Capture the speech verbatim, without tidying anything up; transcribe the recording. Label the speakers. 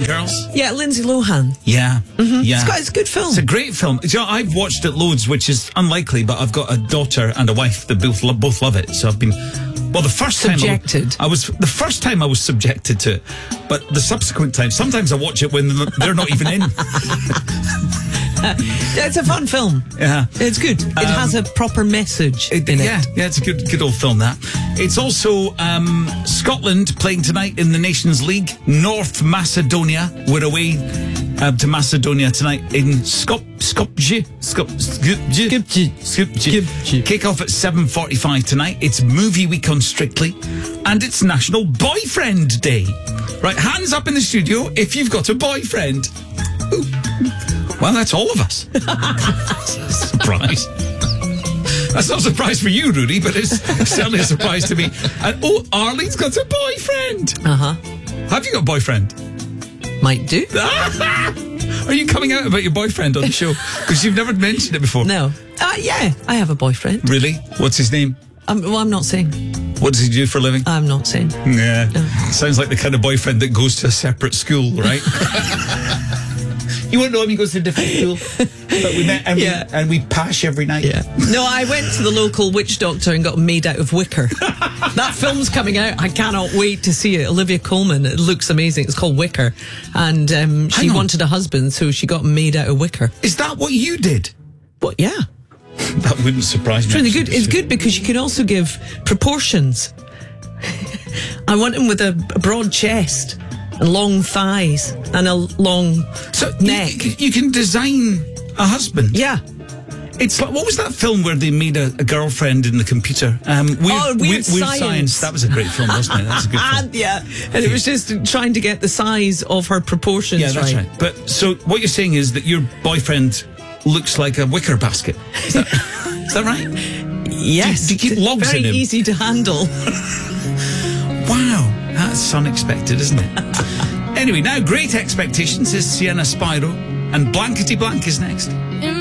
Speaker 1: Girls?
Speaker 2: Yeah, Lindsay Lohan.
Speaker 1: Yeah,
Speaker 2: mm-hmm.
Speaker 1: yeah.
Speaker 2: It's, got, it's a good film.
Speaker 1: It's a great film. You know, I've watched it loads, which is unlikely, but I've got a daughter and a wife that both lo- both love it. So I've been, well, the first
Speaker 2: subjected.
Speaker 1: time I was, I was the first time I was subjected to it, but the subsequent times, sometimes I watch it when they're not even in.
Speaker 2: It's a fun film.
Speaker 1: Yeah,
Speaker 2: it's good. It um, has a proper message
Speaker 1: it,
Speaker 2: in
Speaker 1: yeah,
Speaker 2: it.
Speaker 1: Yeah, it's a good, good old film. That it's also um, Scotland playing tonight in the Nations League. North Macedonia, we're away uh, to Macedonia tonight in Skop Skopje. Skop Skopje. Skopje. Kick off at seven forty-five tonight. It's movie week on Strictly, and it's National Boyfriend Day. Right, hands up in the studio if you've got a boyfriend. Ooh. Well, that's all of us. Surprise. That's not a surprise for you, Rudy, but it's certainly a surprise to me. And oh, Arlene's got a boyfriend.
Speaker 2: Uh-huh.
Speaker 1: Have you got a boyfriend?
Speaker 2: Might do.
Speaker 1: Are you coming out about your boyfriend on the show? Because you've never mentioned it before.
Speaker 2: No. Uh, yeah, I have a boyfriend.
Speaker 1: Really? What's his name?
Speaker 2: Um, well, I'm not saying.
Speaker 1: What does he do for a living?
Speaker 2: I'm not saying.
Speaker 1: Yeah.
Speaker 2: No.
Speaker 1: Sounds like the kind of boyfriend that goes to a separate school, right? You won't know him, he goes to a different school. But we met and, yeah. we, and we pash every night.
Speaker 2: Yeah. No, I went to the local witch doctor and got made out of wicker. That film's coming out. I cannot wait to see it. Olivia Colman. It looks amazing. It's called Wicker. And um, she wanted a husband, so she got made out of wicker.
Speaker 1: Is that what you did?
Speaker 2: What? Yeah.
Speaker 1: That wouldn't surprise me.
Speaker 2: It's really good. It's good because you can also give proportions. I want him with a, a broad chest and long thighs and a long
Speaker 1: so
Speaker 2: neck.
Speaker 1: You, you can design a husband.
Speaker 2: Yeah.
Speaker 1: It's like, what was that film where they made a, a girlfriend in the computer? Um, Weird,
Speaker 2: oh, Weird,
Speaker 1: Weird, Weird
Speaker 2: Science.
Speaker 1: Science. That was a great film, wasn't it? That's a good film.
Speaker 2: Yeah, and it was just trying to get the size of her proportions
Speaker 1: right. Yeah, that's right. right. But so what you're saying is that your boyfriend looks like a wicker basket. Is that, is that right?
Speaker 2: Yes.
Speaker 1: Do, do you keep logs
Speaker 2: very
Speaker 1: in him?
Speaker 2: Very easy to handle.
Speaker 1: Wow, that's unexpected, isn't it? Anyway, now Great Expectations is Sienna Spyro, and Blankety Blank is next.